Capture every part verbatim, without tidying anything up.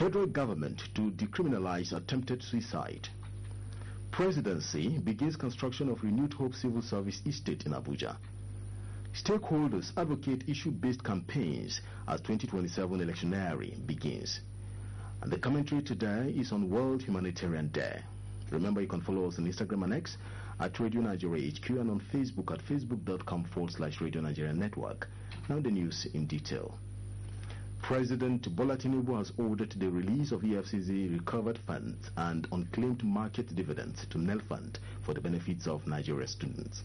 Federal government to decriminalize attempted suicide. Presidency begins construction of renewed Hope Civil Service estate in Abuja. Stakeholders advocate issue-based campaigns as twenty twenty-seven electioneering begins. And the commentary today is on World Humanitarian Day. Remember, you can follow us on Instagram and X at Radio Nigeria H Q and on Facebook at facebook.com forward slash Radio Nigeria Network. Now the news in detail. President Bola Tinubu has ordered the release of E F C C recovered funds and unclaimed market dividends to N E L Fund for the benefits of Nigerian students.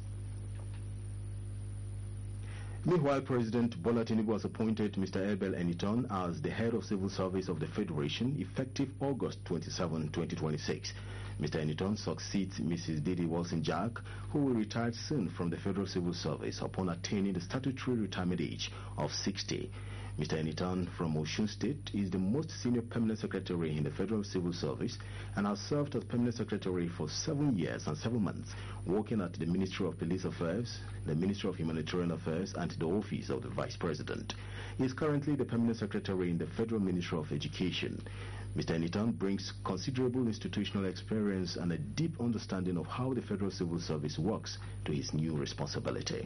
Meanwhile, President Bola Tinubu has appointed Mister Abel Eniton as the head of civil service of the Federation effective August twenty-seventh, twenty twenty-six. Mister Eniton succeeds Missus Didi Wilson-Jack, who will retire soon from the Federal Civil Service upon attaining the statutory retirement age of sixty. Mister Eniton from Osun State is the most senior permanent secretary in the Federal Civil Service and has served as permanent secretary for seven years and seven months, working at the Ministry of Police Affairs, the Ministry of Humanitarian Affairs, and the Office of the Vice President. He is currently the permanent secretary in the Federal Ministry of Education. Mister Eniton brings considerable institutional experience and a deep understanding of how the Federal Civil Service works to his new responsibility.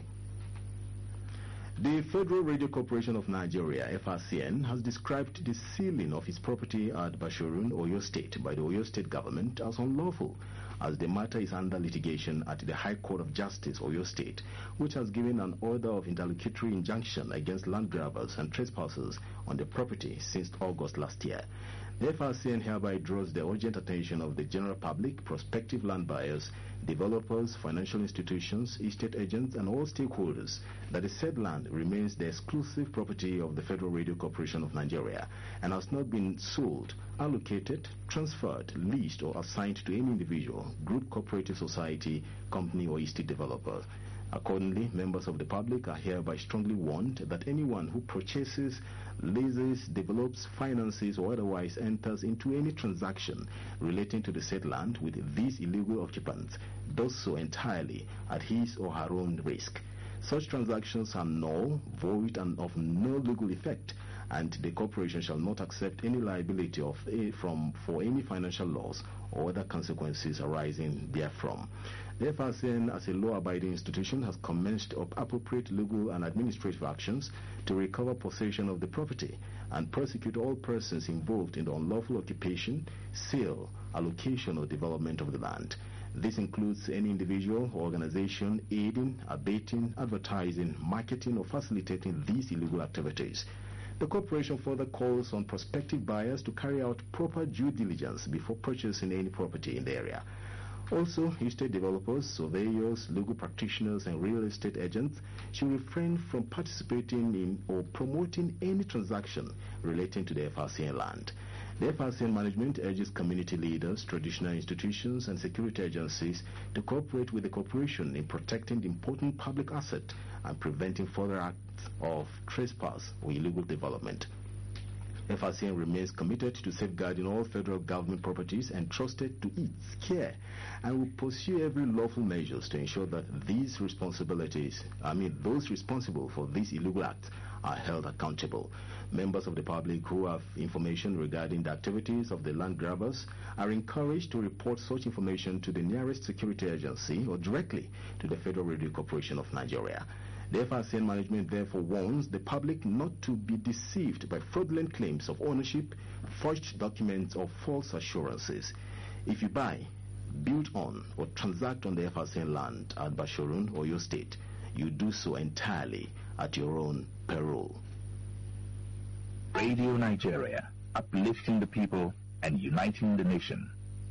The Federal Radio Corporation of Nigeria, F R C N, has described the sealing of its property at Bashorun, Oyo State by the Oyo State government as unlawful, as the matter is under litigation at the High Court of Justice, Oyo State, which has given an order of interlocutory injunction against land grabbers and trespassers on the property since August last year. The F R C N hereby draws the urgent attention of the general public, prospective land buyers, developers, financial institutions, estate agents, and all stakeholders that the said land remains the exclusive property of the Federal Radio Corporation of Nigeria and has not been sold, allocated, transferred, leased, or assigned to any individual, group, cooperative society, company, or estate developer. Accordingly, members of the public are hereby strongly warned that anyone who purchases, leases, develops, finances, or otherwise enters into any transaction relating to the said land with these illegal occupants does so entirely at his or her own risk. Such transactions are null, void, and of no legal effect, and the corporation shall not accept any liability of a, from for any financial loss or other consequences arising therefrom. The F R C N, as a law-abiding institution, has commenced up appropriate legal and administrative actions to recover possession of the property and prosecute all persons involved in the unlawful occupation, sale, allocation, or development of the land. This includes any individual or organization aiding, abating, advertising, marketing, or facilitating these illegal activities. The corporation further calls on prospective buyers to carry out proper due diligence before purchasing any property in the area. Also, estate developers, surveyors, legal practitioners, and real estate agents should refrain from participating in or promoting any transaction relating to the F R C N land. The F R C N management urges community leaders, traditional institutions, and security agencies to cooperate with the corporation in protecting the important public asset and preventing further acts of trespass or illegal development. F R C N remains committed to safeguarding all federal government properties entrusted to its care and will pursue every lawful measures to ensure that these responsibilities, I mean those responsible for these illegal acts, are held accountable. Members of the public who have information regarding the activities of the land grabbers are encouraged to report such information to the nearest security agency or directly to the Federal Radio Corporation of Nigeria. The F R C N management therefore warns the public not to be deceived by fraudulent claims of ownership, forged documents, or false assurances. If you buy, build on, or transact on the F R C N land at Bashorun, Oyo State, you do so entirely at your own peril. Radio Nigeria, uplifting the people and uniting the nation.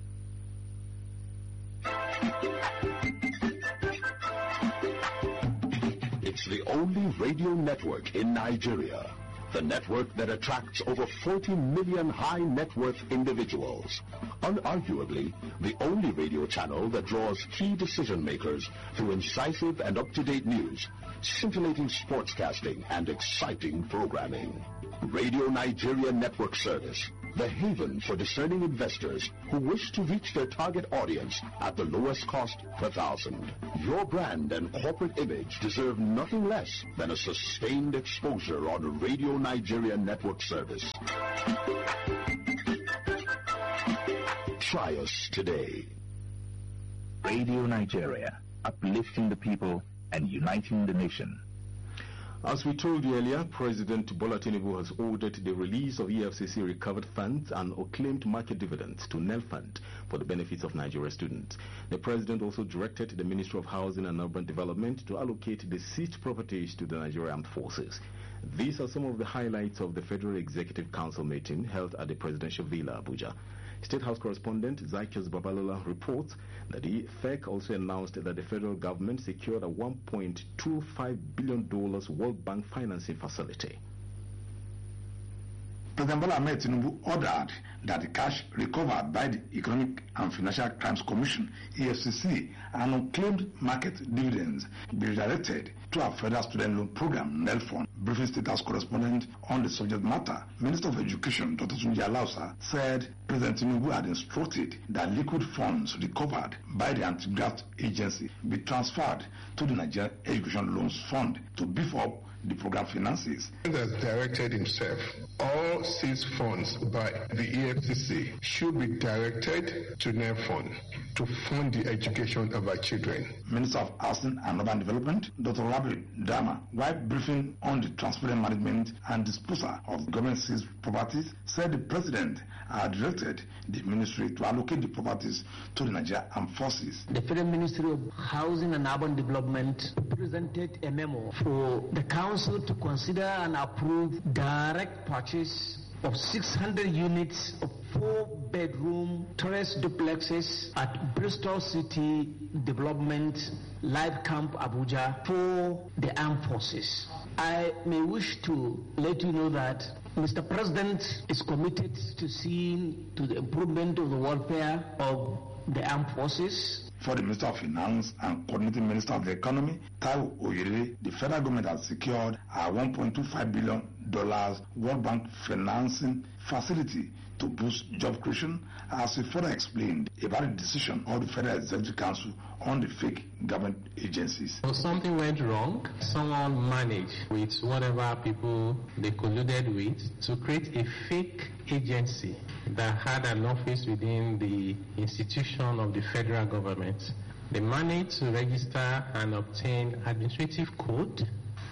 It's the only radio network in Nigeria. The network that attracts over forty million high net worth individuals. Unarguably, the only radio channel that draws key decision makers through incisive and up-to-date news, scintillating sportscasting, and exciting programming. Radio Nigeria Network Service, the haven for discerning investors who wish to reach their target audience at the lowest cost per thousand. Your brand and corporate image deserve nothing less than a sustained exposure on Radio Nigeria Network Service. Try us today. Radio Nigeria, uplifting the people and uniting the nation. As we told you earlier, President Bola Tinubu has ordered the release of E F C C recovered funds and unclaimed market dividends to Nel Fund for the benefits of Nigeria students. The President also directed the Ministry of Housing and Urban Development to allocate the seized properties to the Nigerian Armed Forces. These are some of the highlights of the Federal Executive Council meeting held at the Presidential Villa, Abuja. State House correspondent Zacchaeus Babalola reports that the F E C also announced that the federal government secured a one point two five billion dollars World Bank financing facility. President Bola Ahmed Tinubu ordered that the cash recovered by the Economic and Financial Crimes Commission, E F C C, and unclaimed market dividends be redirected to our federal student loan program, Nel Fund. Briefing State House correspondent on the subject matter, Minister of Education, Doctor Tunji Alausa, said President Tinubu had instructed that liquid funds recovered by the Anti-Graft Agency be transferred to the Nigerian Education Loans Fund to beef up the program finances. Has directed himself, all seized funds by the E F C C should be directed to Nel Fund to fund the education of our children. Minister of Housing and Urban Development, Doctor Rabi Dama, while briefing on the transparent management and disposal of government seized properties, said the President had directed the ministry to allocate the properties to the Nigerian Armed Forces. The Federal Ministry of Housing and Urban Development presented a memo for the Council to consider and approve direct purchase of six hundred units of four-bedroom terrace duplexes at Bristol City Development Life Camp Abuja for the armed forces. I may wish to let you know that Mister President is committed to seeing to the improvement of the welfare of the armed forces. For the Minister of Finance and Coordinating Minister of the Economy, Taiwo Oyere, the federal government has secured a one point two five billion dollars World Bank financing facility to boost job creation, as he further explained about the decision of the Federal Executive Council on the fake government agencies. So something went wrong. Someone managed with whatever people they colluded with to create a fake agency that had an office within the institution of the federal government. They managed to register and obtain administrative code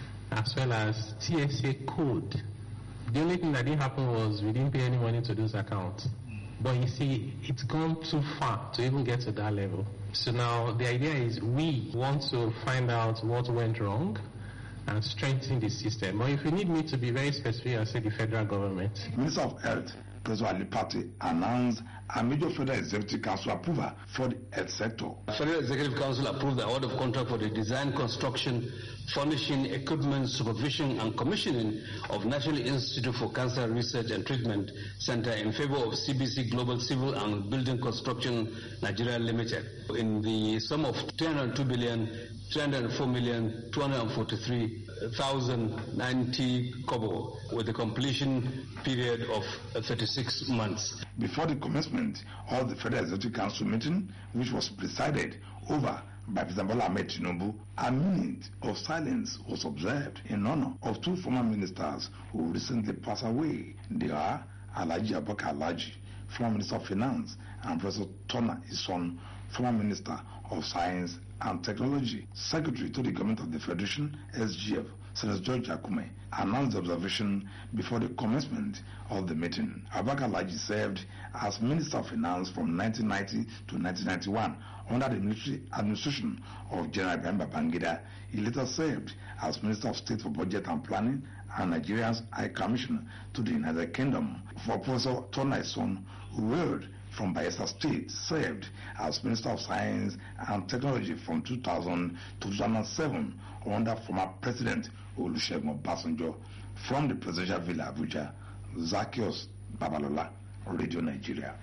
as well as T S A code. The only thing that didn't happen was we didn't pay any money to those accounts. But you see, it's gone too far to even get to that level. So now the idea is we want to find out what went wrong and strengthen the system. But if you need me to be very specific, I'll say the federal government. Minister of Health, Professor Ali Pate, announced a major Federal Executive Council approval for the health sector. Federal Executive Council approved the award of contract for the design, construction, furnishing, equipment, supervision and commissioning of National Institute for Cancer Research and Treatment Center in favor of C B C Global Civil and Building Construction Nigeria Limited in the sum of three hundred two billion, three hundred four million, two hundred forty-three thousand ninety kobo with a completion period of thirty-six months. Before the commencement of the Federal Executive Council meeting, which was presided over by President Bola Ahmed Tinubu, a minute of silence was observed in honor of two former ministers who recently passed away. They are Alhaji Abubakar Alhaji, former Minister of Finance, and Professor Tona Ison, former Minister of Science and Technology. Secretary to the Government of the Federation, S G F, Senator George Akume, announced the observation before the commencement of the meeting. Abubakar Alhaji served as Minister of Finance from nineteen ninety to nineteen ninety-one under the military administration of General Ibrahim Babangida. He later served as Minister of State for Budget and Planning and Nigeria's High Commissioner to the United Kingdom. For Professor Tona Ison, who hailed from Bayelsa State, served as Minister of Science and Technology from two thousand to two thousand seven under former President Olusegun Obasanjo. From the Presidential Villa, Abuja, Zacchaeus Babalola, Radio Nigeria.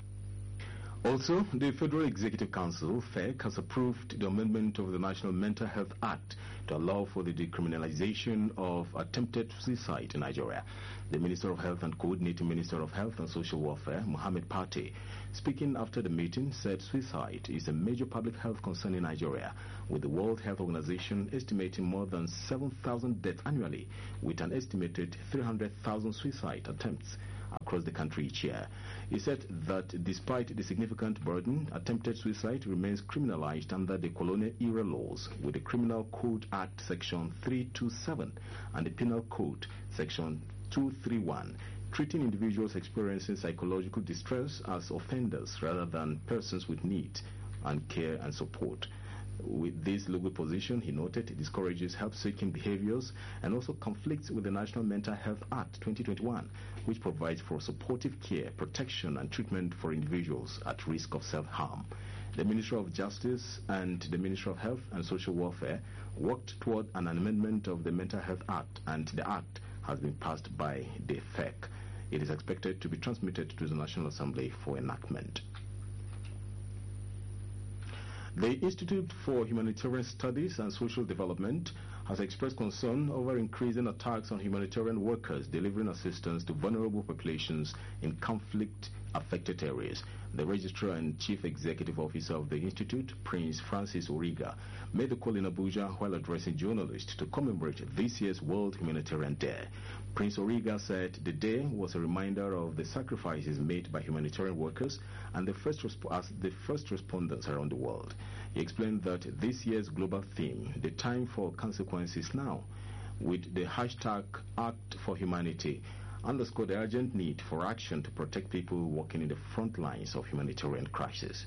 Also, the Federal Executive Council, F E C, has approved the amendment of the National Mental Health Act to allow for the decriminalization of attempted suicide in Nigeria. The Minister of Health and Coordinating Minister of Health and Social Welfare, Mohammed Pate, speaking after the meeting, said suicide is a major public health concern in Nigeria, with the World Health Organization estimating more than seven thousand deaths annually, with an estimated three hundred thousand suicide attempts. across the country each year. He said that despite the significant burden, attempted suicide remains criminalized under the colonial era laws, with the Criminal Code Act Section three twenty-seven and the Penal Code Section two thirty-one, treating individuals experiencing psychological distress as offenders rather than persons with need and care and support. With this legal position, he noted, it discourages help-seeking behaviors and also conflicts with the National Mental Health Act twenty twenty-one, which provides for supportive care, protection and treatment for individuals at risk of self-harm. The Ministry of Justice and the Ministry of Health and Social Welfare worked toward an amendment of the Mental Health Act, and the Act has been passed by the F E C. It is expected to be transmitted to the National Assembly for enactment. The Institute for Humanitarian Studies and Social Development has expressed concern over increasing attacks on humanitarian workers delivering assistance to vulnerable populations in conflict-affected areas. The Registrar and Chief Executive Officer of the Institute, Prince Francis Origa, made the call in Abuja while addressing journalists to commemorate this year's World Humanitarian Day. Prince Origa said the day was a reminder of the sacrifices made by humanitarian workers and the first as the first responders around the world. He explained that this year's global theme, the time for consequences now, with the hashtag Act for Humanity, underscored the urgent need for action to protect people working in the front lines of humanitarian crisis.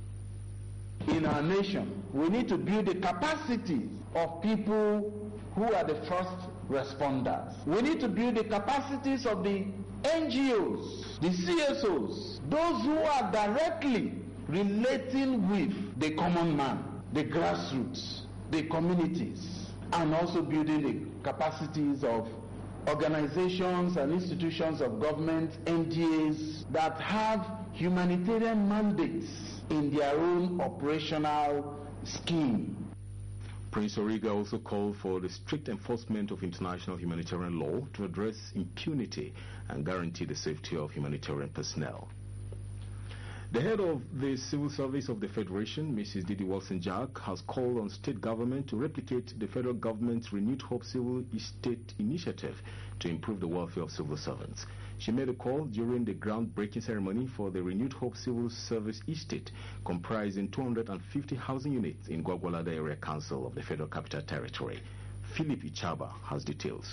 In our nation, we need to build the capacity of people who are the first responders. We need to build the capacities of the N G Os, the C S Os, those who are directly relating with the common man, the grassroots, the communities, and also building the capacities of organizations and institutions of government, N G As, that have humanitarian mandates in their own operational scheme. Prince Origa also called for the strict enforcement of international humanitarian law to address impunity and guarantee the safety of humanitarian personnel. The head of the Civil Service of the Federation, Missus Didi Wilson-Jack, has called on state government to replicate the federal government's Renewed Hope Civil Estate initiative to improve the welfare of civil servants. She made a call during the groundbreaking ceremony for the Renewed Hope Civil Service Estate, comprising two hundred fifty housing units in Gwagwalada Area Council of the Federal Capital Territory. Philip Ichaba has details.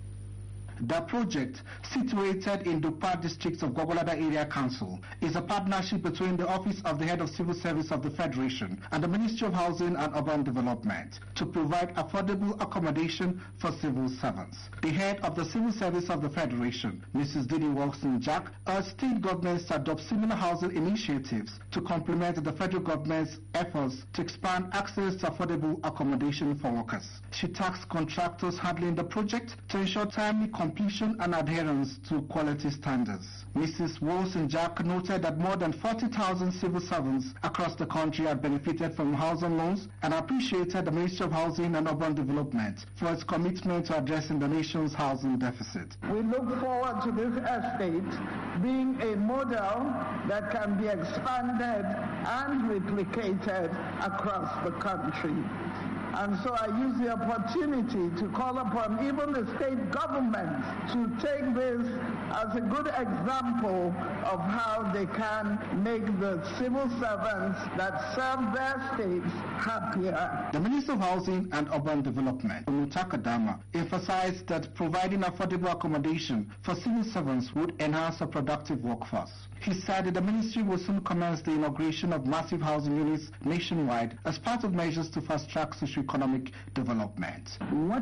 The project, situated in Dupa districts of Gwagwalada Area Council, is a partnership between the Office of the Head of Civil Service of the Federation and the Ministry of Housing and Urban Development to provide affordable accommodation for civil servants. The head of the Civil Service of the Federation, Missus Didi Wilson-Jack, urged state governments to adopt similar housing initiatives to complement the federal government's efforts to expand access to affordable accommodation for workers. She tasked contractors handling the project to ensure timely completion and adherence to quality standards. Missus Wilson-Jack noted that more than forty thousand civil servants across the country have benefited from housing loans and appreciated the Ministry of Housing and Urban Development for its commitment to addressing the nation's housing deficit. We look forward to this estate being a model that can be expanded and replicated across the country. And so I use the opportunity to call upon even the state government to take this as a good example of how they can make the civil servants that serve their states happier. The Minister of Housing and Urban Development, Onutaka Dama, emphasized that providing affordable accommodation for civil servants would enhance a productive workforce. He said that the ministry will soon commence the inauguration of massive housing units nationwide as part of measures to fast-track socio-economic development. What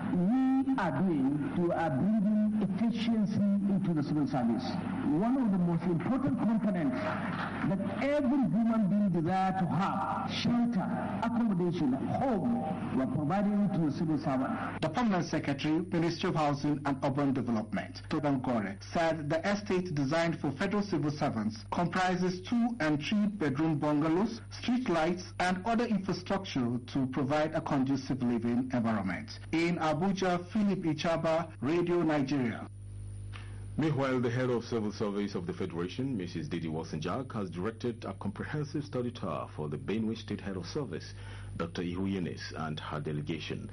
we are doing, we are bringing efficiency into the civil service. One of the most important components that every human being desires to have, shelter, accommodation, home, we are providing to the civil servant. The Permanent Secretary, Ministry of Housing and Urban Development, Todan Gore, said the estate designed for federal civil servants comprises two and three bedroom bungalows, street lights and other infrastructure to provide a conducive living environment. In Abuja, Philip Ichaba, Radio Nigeria. Meanwhile, the head of Civil Service of the Federation, Missus Didi Wilson-Jack, has directed a comprehensive study tour for the Benue State Head of Service, Doctor Ihu Yunis, and her delegation.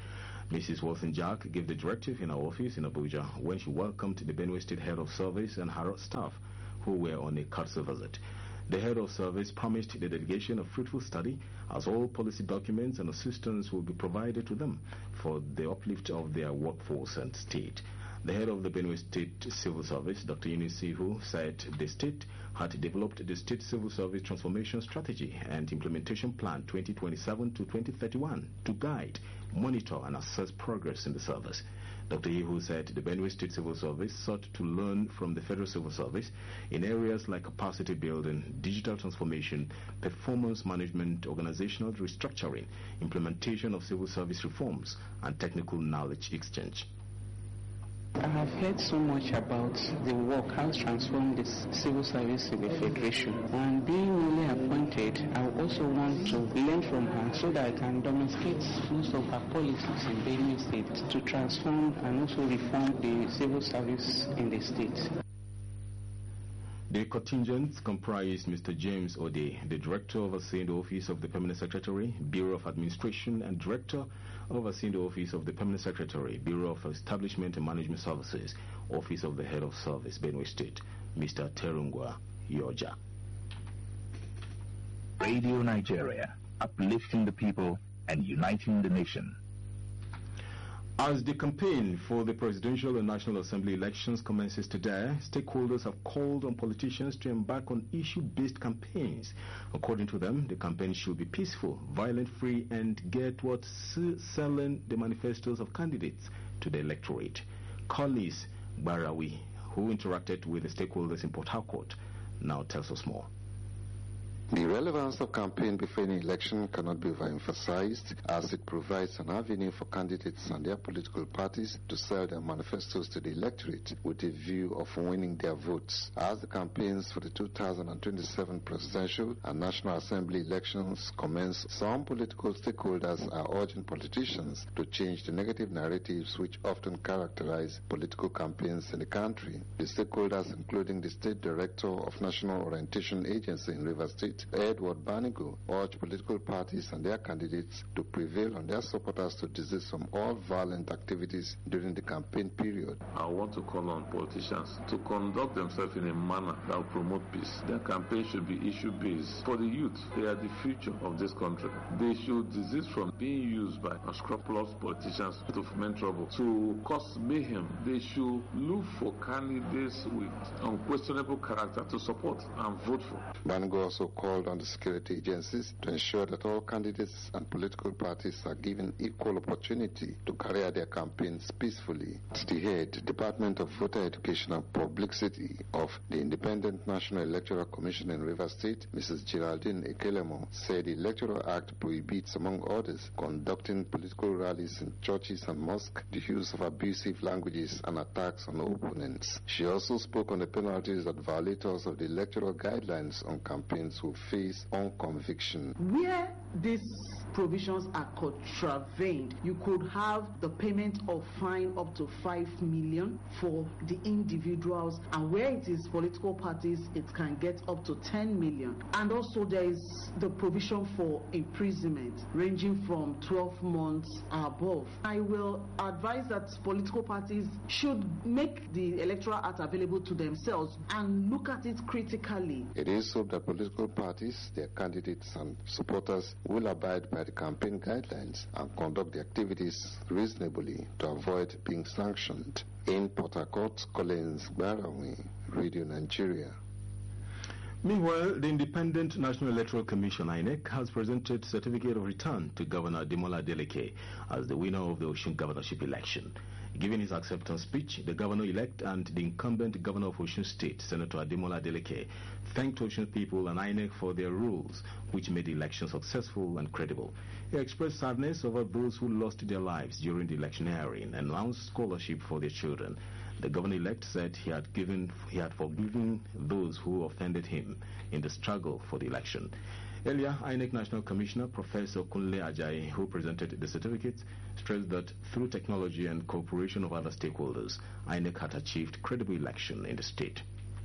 Missus Wilson Jack gave the directive in her office in Abuja when she welcomed the Benue State Head of Service and her staff who were on a courtesy visit. The Head of Service promised the delegation a fruitful study as all policy documents and assistance will be provided to them for the uplift of their workforce and state. The head of the Benue State Civil Service, Doctor Yunus Sihu, said the state had developed the State Civil Service Transformation Strategy and Implementation Plan twenty twenty-seven to twenty thirty-one to guide, monitor and assess progress in the service. Doctor Yehu said the Benue State Civil Service sought to learn from the Federal Civil Service in areas like capacity building, digital transformation, performance management, organizational restructuring, implementation of civil service reforms, and technical knowledge exchange. I have heard so much about the work, how to transform the civil service in the Federation. And being newly appointed, I also want to learn from her so that I can domesticate most of her policies in Benue State to transform and also reform the civil service in the state. The contingents comprise Mister James Ode, the Director overseeing the Office of the Permanent Secretary, Bureau of Administration, and Director overseeing the Office of the Permanent Secretary, Bureau of Establishment and Management Services, Office of the Head of Service, Benue State, Mister Terungwa Yoja. Radio Nigeria, uplifting the people and uniting the nation. As the campaign for the presidential and National Assembly elections commences today, stakeholders have called on politicians to embark on issue-based campaigns. According to them, the campaign should be peaceful, violence-free, and get towards selling the manifestos of candidates to the electorate. Collis Barawi, who interacted with the stakeholders in Port Harcourt, now tells us more. The relevance of campaign before any election cannot be overemphasized, as it provides an avenue for candidates and their political parties to sell their manifestos to the electorate with a view of winning their votes. As the campaigns for the two thousand twenty-seven presidential and National Assembly elections commence, some political stakeholders are urging politicians to change the negative narratives which often characterize political campaigns in the country. The stakeholders, including the State Director of National Orientation Agency in Rivers State, Edward Banigo, urged political parties and their candidates to prevail on their supporters to desist from all violent activities during the campaign period. I want to call on politicians to conduct themselves in a manner that will promote peace. Their campaign should be issue-based. For the youth, they are the future of this country. They should desist from being used by unscrupulous politicians to foment trouble, to cause mayhem. They should look for candidates with unquestionable character to support and vote for. Banigo also called on the security agencies to ensure that all candidates and political parties are given equal opportunity to carry out their campaigns peacefully. At the head, Department of Voter Education and Publicity of the Independent National Electoral Commission in Rivers State, Missus Geraldine Ekelemo, said the Electoral Act prohibits, among others, conducting political rallies in churches and mosques, the use of abusive languages and attacks on opponents. She also spoke on the penalties that violators of the electoral guidelines on campaigns will face on conviction. Where these provisions are contravened, you could have the payment of fine up to five million for the individuals, and where it is political parties, it can get up to ten million. And also there is the provision for imprisonment ranging from twelve months above. I will advise that political parties should make the Electoral Act available to themselves and look at it critically. It is hoped that political parties, their candidates and supporters will abide by the campaign guidelines and conduct the activities reasonably to avoid being sanctioned. In Port Harcourt, Collins Barawi, Radio Nigeria. Meanwhile, the Independent National Electoral Commission, I N E C, has presented certificate of return to Governor Ademola Adeleke as the winner of the Osun governorship election. Giving his acceptance speech, the governor-elect and the incumbent governor of Osun State, Senator Ademola Adeleke, thanked Osun people and I N E C for their rules, which made the election successful and credible. He expressed sadness over those who lost their lives during the electioneering and announced scholarship for their children. The governor-elect said he had given, he had forgiven those who offended him in the struggle for the election. Earlier, I N E C National Commissioner Professor Kunle Ajayi, who presented the certificates, stressed that through technology and cooperation of other stakeholders, I N E C had achieved credible election in the state.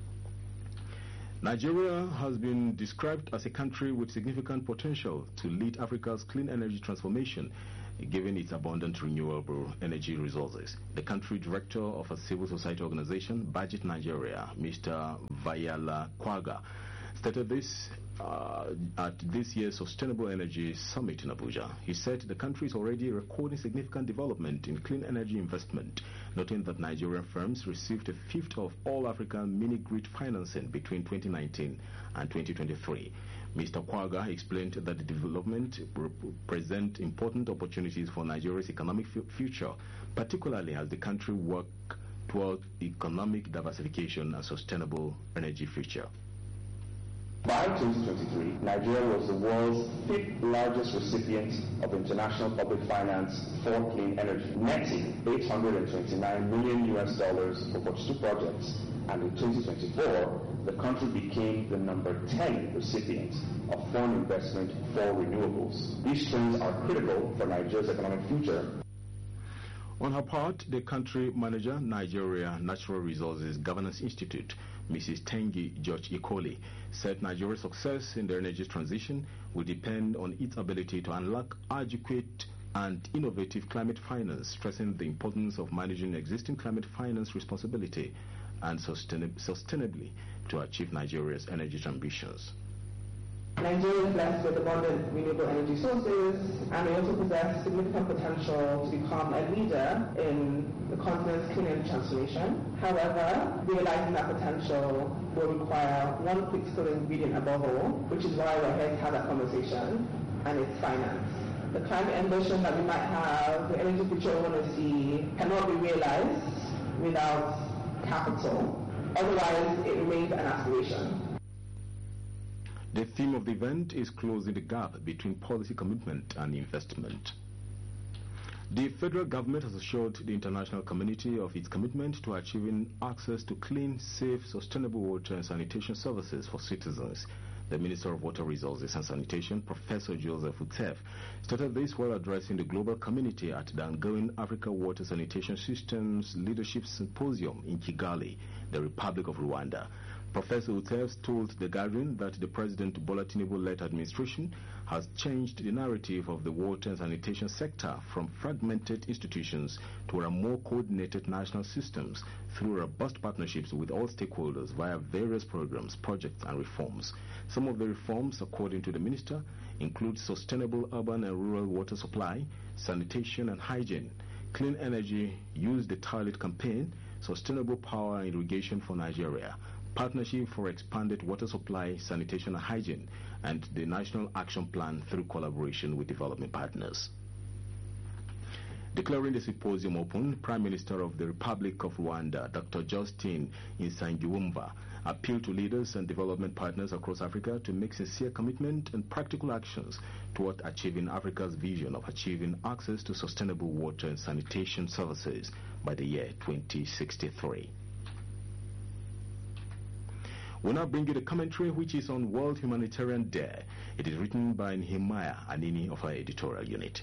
Nigeria has been described as a country with significant potential to lead Africa's clean energy transformation given its abundant renewable energy resources. The country director of a civil society organization, Budget Nigeria, Mister Vayala Kwaga, stated this uh, at this year's Sustainable Energy Summit in Abuja. He said the country is already recording significant development in clean energy investment, noting that Nigerian firms received a fifth of all African mini-grid financing between twenty nineteen and twenty twenty-three. Mister Kwaga explained that the development presents important opportunities for Nigeria's economic future, particularly as the country works toward economic diversification and sustainable energy future. By twenty twenty-three, Nigeria was the world's fifth largest recipient of international public finance for clean energy, netting eight hundred twenty-nine million U S dollars for forty-two projects, and in twenty twenty-four, the country became the number ten recipient of foreign investment for renewables. These trends are critical for Nigeria's economic future. On her part, the country manager, Nigeria Natural Resources Governance Institute, Missus Tengi George Ikoli, said Nigeria's success in the energy transition will depend on its ability to unlock adequate and innovative climate finance, stressing the importance of managing existing climate finance responsibility and sustain sustainably to achieve Nigeria's energy ambitions. Nigeria is blessed with abundant renewable energy sources, and we also possess significant potential to become a leader in the continent's clean energy transformation. However, realizing that potential will require one critical ingredient above all, which is why we're here to have that conversation, and it's finance. The climate ambition that we might have, the energy future we want to see, cannot be realized without capital. Otherwise, it remains an aspiration. The theme of the event is closing the gap between policy commitment and investment. The federal government has assured the international community of its commitment to achieving access to clean, safe, sustainable water and sanitation services for citizens. The Minister of Water Resources and Sanitation, Professor Joseph Utef, stated this while addressing the global community at the ongoing Africa Water Sanitation Systems Leadership Symposium in Kigali, the Republic of Rwanda. Professor Utef told the gathering that the President Bola Tinubu-led administration has changed the narrative of the water and sanitation sector from fragmented institutions to a more coordinated national systems through robust partnerships with all stakeholders via various programs, projects, and reforms. Some of the reforms, according to the minister, include sustainable urban and rural water supply, sanitation and hygiene, clean energy, use the toilet campaign, sustainable power and irrigation for Nigeria, partnership for expanded water supply, sanitation and hygiene, and the National Action Plan through collaboration with development partners. Declaring the symposium open, Prime Minister of the Republic of Rwanda, Doctor Justin Nsengiyumva, appealed to leaders and development partners across Africa to make sincere commitment and practical actions toward achieving Africa's vision of achieving access to sustainable water and sanitation services by the year twenty sixty-three. We now bring you the commentary, which is on World Humanitarian Day. It is written by Nehemiah Anini of our editorial unit.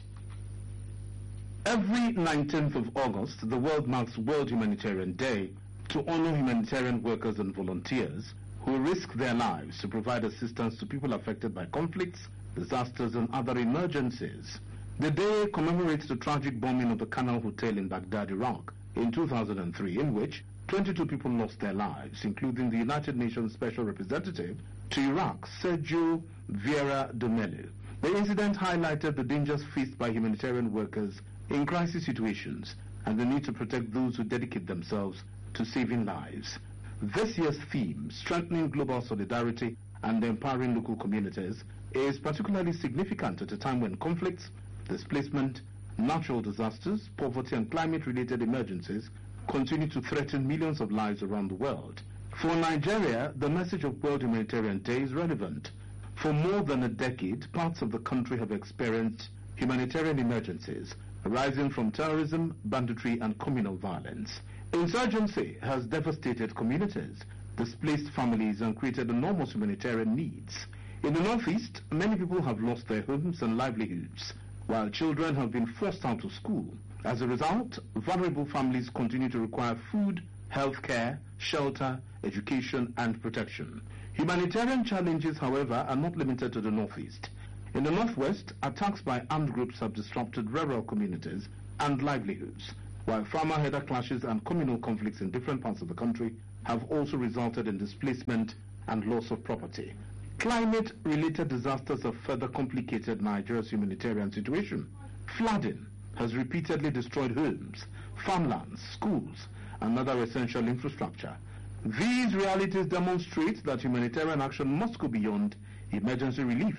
Every nineteenth of August, the world marks World Humanitarian Day to honor humanitarian workers and volunteers who risk their lives to provide assistance to people affected by conflicts, disasters, and other emergencies. The day commemorates the tragic bombing of the Canal Hotel in Baghdad, Iraq, in two thousand three, in which twenty-two people lost their lives, including the United Nations Special Representative to Iraq, Sergio Vieira de Mello. The incident highlighted the dangers faced by humanitarian workers in crisis situations and the need to protect those who dedicate themselves to saving lives. This year's theme, strengthening global solidarity and empowering local communities, is particularly significant at a time when conflicts, displacement, natural disasters, poverty and climate-related emergencies continue to threaten millions of lives around the world. For Nigeria, the message of World Humanitarian Day is relevant. For more than a decade, parts of the country have experienced humanitarian emergencies arising from terrorism, banditry, and communal violence. Insurgency has devastated communities, displaced families, and created enormous humanitarian needs. In the Northeast, many people have lost their homes and livelihoods, while children have been forced out of school. As a result, vulnerable families continue to require food, health care, shelter, education, and protection. Humanitarian challenges, however, are not limited to the Northeast. In the northwest, attacks by armed groups have disrupted rural communities and livelihoods, while farmer-herder clashes and communal conflicts in different parts of the country have also resulted in displacement and loss of property. Climate-related disasters have further complicated Nigeria's humanitarian situation. Flooding has repeatedly destroyed homes, farmlands, schools, and other essential infrastructure. These realities demonstrate that humanitarian action must go beyond emergency relief.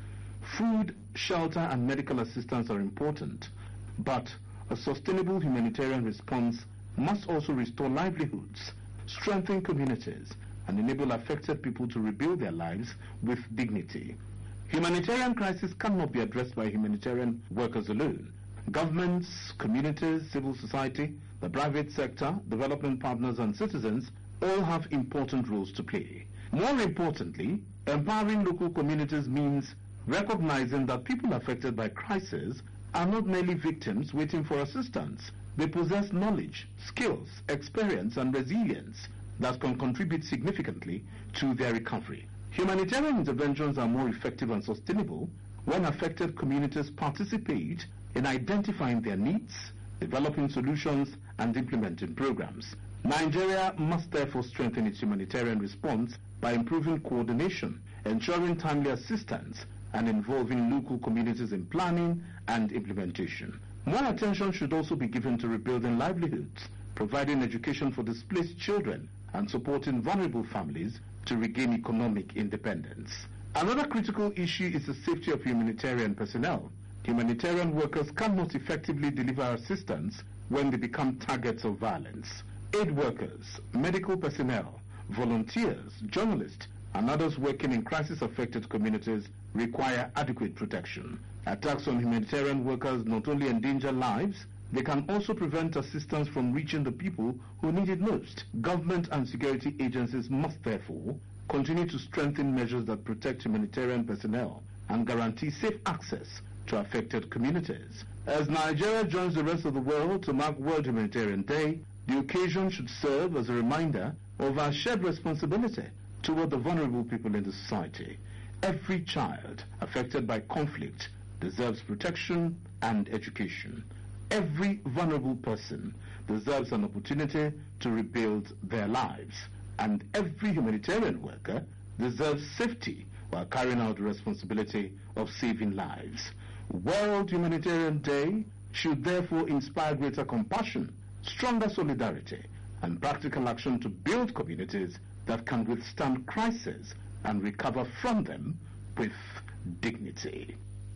Food, shelter, and medical assistance are important, but a sustainable humanitarian response must also restore livelihoods, strengthen communities, and enable affected people to rebuild their lives with dignity. Humanitarian crisis cannot be addressed by humanitarian workers alone. Governments, communities, civil society, the private sector, development partners, and citizens all have important roles to play. More importantly, empowering local communities means recognizing that people affected by crisis are not merely victims waiting for assistance. They possess knowledge, skills, experience, and resilience that can contribute significantly to their recovery. Humanitarian interventions are more effective and sustainable when affected communities participate in identifying their needs, developing solutions, and implementing programs. Nigeria must therefore strengthen its humanitarian response by improving coordination, ensuring timely assistance, and involving local communities in planning and implementation. More attention should also be given to rebuilding livelihoods, providing education for displaced children, and supporting vulnerable families to regain economic independence. Another critical issue is the safety of humanitarian personnel. Humanitarian workers cannot effectively deliver assistance when they become targets of violence. Aid workers, medical personnel, volunteers, journalists, and others working in crisis-affected communities require adequate protection. Attacks on humanitarian workers not only endanger lives, they can also prevent assistance from reaching the people who need it most. Government and security agencies must therefore continue to strengthen measures that protect humanitarian personnel and guarantee safe access to affected communities. As Nigeria joins the rest of the world to mark World Humanitarian Day, the occasion should serve as a reminder of our shared responsibility toward the vulnerable people in the society. Every child affected by conflict deserves protection and education. Every vulnerable person deserves an opportunity to rebuild their lives, and every humanitarian worker deserves safety while carrying out the responsibility of saving lives. World Humanitarian Day should therefore inspire greater compassion, stronger solidarity, and practical action to build communities that can withstand crises and recover from them with dignity.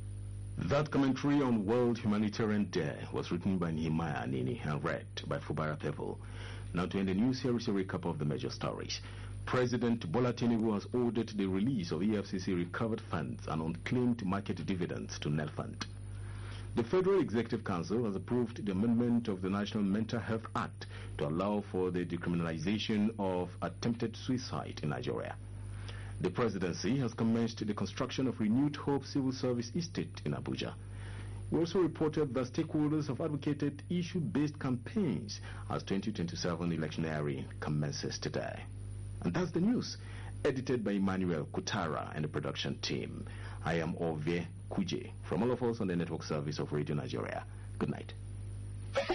That commentary on World Humanitarian Day was written by Nehemiah Anini and read by Fubara Tevel. Now to end the news, here is a recap of the major stories. President Bola Tinubu has ordered the release of E F C C recovered funds and unclaimed market dividends to Nelfund. The Federal Executive Council has approved the amendment of the National Mental Health Act to allow for the decriminalization of attempted suicide in Nigeria. The presidency has commenced the construction of Renewed Hope Civil Service Estate in Abuja. We also reported that stakeholders have advocated issue-based campaigns as twenty twenty-seven electioneering commences today. And that's the news, edited by Emmanuel Kutara and the production team. I am Ovie Kuje. From all of us on the network service of Radio Nigeria, good night.